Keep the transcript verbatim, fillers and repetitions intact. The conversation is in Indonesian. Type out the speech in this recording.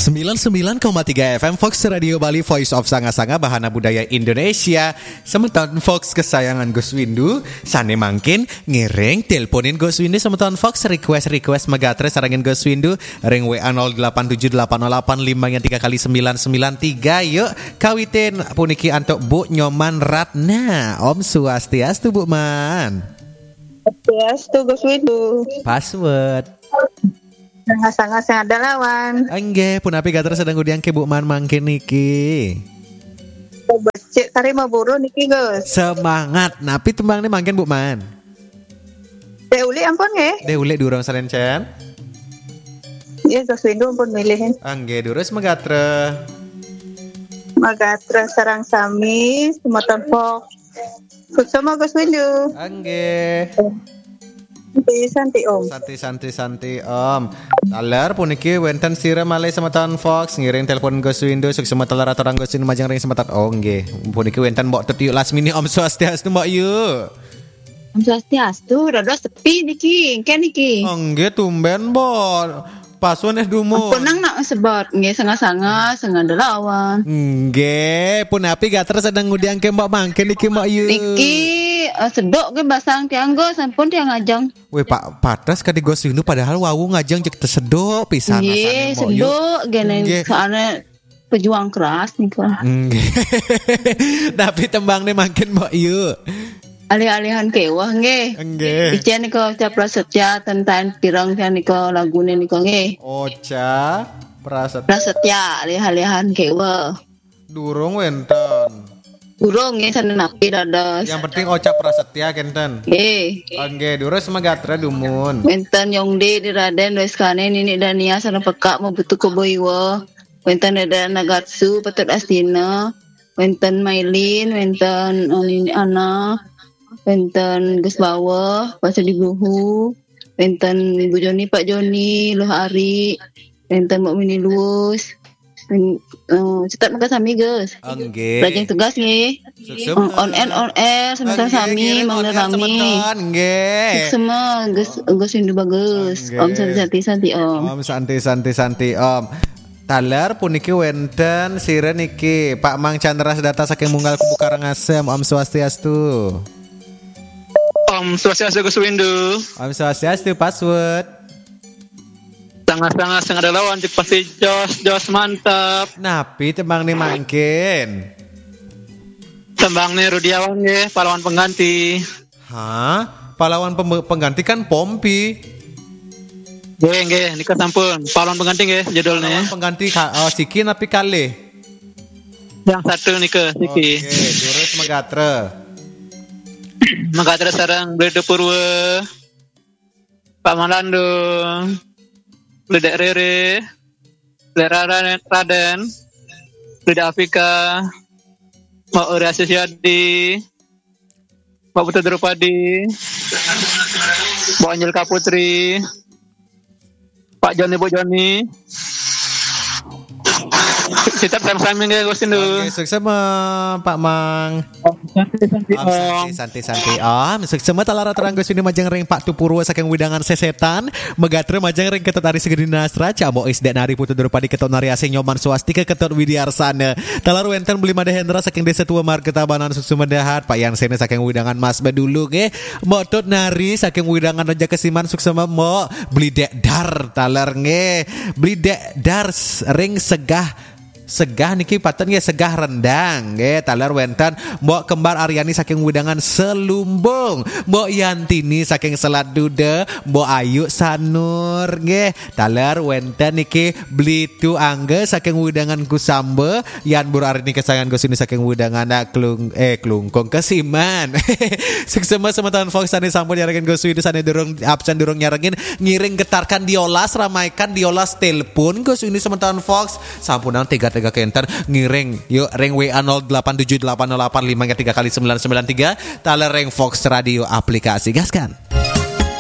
sembilan puluh sembilan koma tiga F M Fox Radio Bali, Voice of Sanga-Sanga Bahana Budaya Indonesia. Semeton Fox kesayangan Gus Windu sane mangkin ngiring teleponin Gus Windu. Semeton Fox request-request megatre sarangin Gus Windu ring W A nol delapan tujuh delapan nol delapan lima tiga kali sembilan sembilan tiga. Yuk kawitin puniki antuk Bu Nyoman Ratna. Om Swastiastu Bu Man. Swastiastu Gus Windu. Password Sangat-sangat saya ada lawan. Enggak, pun api gater sedang udiang ke Bu Man mangkin niki. Becek tari mau buru niki Gus. Semangat, napi tembang nih mangkin Bu Man. Deuli ampun nggih. Deuli durung salencen. Iya Gus Windu ampun milihin. Enggak, durus megatre. Magatra sarang sami sumeton Fox. Suksema Gus Windu. Enggak. Santi Om. Santi santi santi Om. Taler puniki wenten sira malai semeton Fox ngiring telepon Gus Windu suksema taler aturang Gus Windu majang ring semeton. Oh nggih. Puniki wenten mbok tut yuk last minute Om Swastiastu mbok yuk. Om Swastiastu rada sepi niki, engke niki. Oh nggih tumben mbok. Pasuan eh dumo. Punang nak sebut nggih sanga-sanga sanga delawan. Nggih, pun api gater sedang ngudiang ke mbok mangkin niki mbok yuk. Niki uh, sedok ke basang tianggo sampun tiang ngajang. Weh Pak Patas kadi Gus Windu padahal wawu ngajang jek tersedok pisan asane mbok. Nggih, sedok gene soalnya pejuang keras niku. Nggih. Tapi tembang nih makin mbok yuk. Alih-alihan kewah nggih. Nggih. Ijen niko Ocha Prasetya tentang pirang kan niko lagune niko nggih. Ocha Prasetya. Prasetya alih-alihan kewah. Durung wenten. Durung nggih sanenapi dados. Yang penting Ocha Prasetya kenten. Nggih. Nggih, durus megatra dumun. Wenten Yongde di Raden wis kane Nini Dania sana pekak membutuh koboiwa. Wenten ada Nagatsu Patut Astina. Wenten Mailin, wenten Nini Ana. Wenten Gus Bawah, Pasal di Buhu, wenten Ibu Joni, Pak Joni, Luh Ari, wenten Mbak Mini Luus, uh, cetak maka sami Gus. Nggih. Rajang tugas nggih. On, on air on air sementara sami, mangga sami. Nggih. Semua Gus Gus Windu bagus. Om santi santi Om. Om santi santi santi Om. Taler puniki wenten sire niki Pak Mang Chandra sedata saking Munggal Kubu Karangasem. Om Swastiastu. Om Swastiastu Gus Windu. Om Swastiastu password. Sangat-sangat sangat ada lawan cik pasti jos jos mantap. Napi tembang nih mangkin. Tembang nih Rudiawan nggih pahlawan pengganti. Hah? Pahlawan pem- pengganti kan Pompi. Nggih nggih nika sampun pahlawan pengganti nggih judulnya. Pahlawan pengganti ka- oh, Siki napi kali. Yang satu nika Siki. Oke, okay, durus megatre. Megatre sareng Bledo Purwa. Pak Malandung. Bledek Rere. Lera Raden. Bledek Afrika. Mbak Uria Susyadi. Mbak Putu Drupadi. Mbak Anjelka Putri. Pak Joni Bu Joni. Kita sama-sama nggih Gus Windu. Oke, sukses Pak Mang. Santi Om santi santi Om. Sukses talara terang Gus Windu majang ring Pak Tupurwa saking widangan sesetan. Megatre majang ring ketut Ari Segedi Nasra. Camo Isda Nari Putu Drupadi ketut Nari Ase Nyoman Swastika ketut Widiarsana. Talar wenten beli Madahendra saking Desa Tua Marketabanan Sukses Medahat. Pak Yan Sene saking widangan Mas Badulu nggih. Mbok Tut Nari saking widangan Raja Kesiman sukses mbok beli dek dar talar nggih. Beli dek dar ring segah segah niki paten ya segah rendang nggih taler wenten mbok Kembar Aryani saking widangan Selumbung, mbok Yantini saking Selat Duda, mbok Ayu Sanur nggih taler wenten niki Blitu Angga saking widangan Kusambe, Yan Bur Arini kesayangan Gus ini saking widangan Klung eh Klungkung Kesiman. Sukses semetan Fox tadi sampun nyarengin Gus Windu sane durung absen durung nyarengin ngiring getarkan diolas ramaikan diolas telepon Gus Windu semetan Fox sampunan tiga tiga kenter ngiring yuk ring W A nol delapan tujuh delapan nol delapan lima tiga kali sembilan sembilan tiga taler ring Fox Radio aplikasi gaskan.